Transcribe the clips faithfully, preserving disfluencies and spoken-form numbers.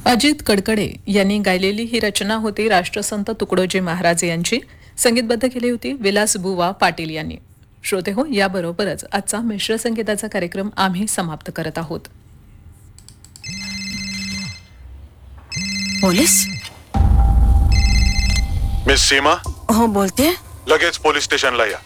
अजित कडकडे यांनी गायलेली ही रचना होती राष्ट्रसंत तुकडोजी महाराज यांची. संगीतबद्ध केली होती विलास बुवा पाटील यांनी. श्रोते हो, याबरोबरच आजचा मिश्र संगीताचा कार्यक्रम आम्ही समाप्त करत आहोत. पोलीस? मिस सीमा, हो बोलते. लगेच पोलीस स्टेशनला या.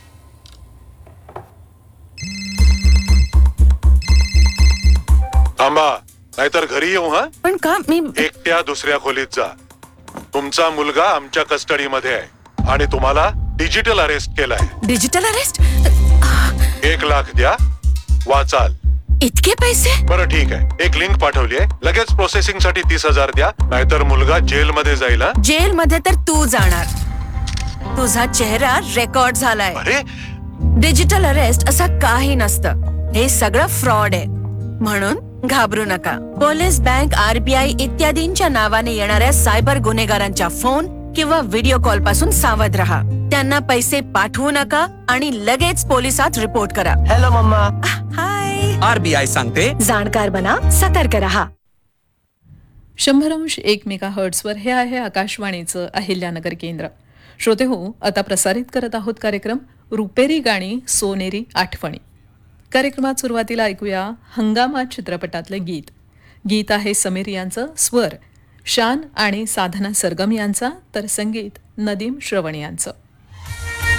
थांबा, नाहीतर घरी येऊ. हा, पण का? मी एकट्या दुसऱ्या खोलीत जा. तुमचा मुलगा आमच्या कस्टडीमध्ये आहे आणि तुम्हाला डिजिटल अरेस्ट केलाय. Digital arrest? एक लाख द्या, वाचाल. इतके पैसे? बरं ठीक आहे, एक लिंक पाठवली आहे. लगेच प्रोसेसिंग साठी तीस हजार द्या, नाहीतर मुलगा जेल मध्ये जाईल. जेल मध्ये तर तू जाणार. तुझा चेहरा रेकॉर्ड झालाय. अरे, डिजिटल अरेस्ट असं काही नसतं. हे सगळं फ्रॉड आहे. म्हणून घाबरू नका. पोलीस, बँक, आरबीआय इत्यादींच्या नावाने येणाऱ्या सायबर गुन्हेगारांच्या फोन किंवा व्हिडिओ कॉल पासून सावध रहा. त्यांना पैसे पाठवू नका आणि लगेच पोलिसात रिपोर्ट करा. Hello mamma. हाय. आरबीआय सांगते, जाणकार बना, सतर्क रहा. शंभर अंश एक मेगा हर्ट्सवर हे आहे आकाशवाणीचं अहिल्यानगर केंद्र. श्रोते हो, आता प्रसारित करत आहोत कार्यक्रम रुपेरी गाणी सोनेरी आठवणी. कार्यक्रमात सुरुवातीला ऐकूया हंगामा चित्रपटातले गीत. गीत आहे समीर यांचं, स्वर शान आणि साधना सरगम यांचा, तर संगीत नदीम श्रवण यांचं.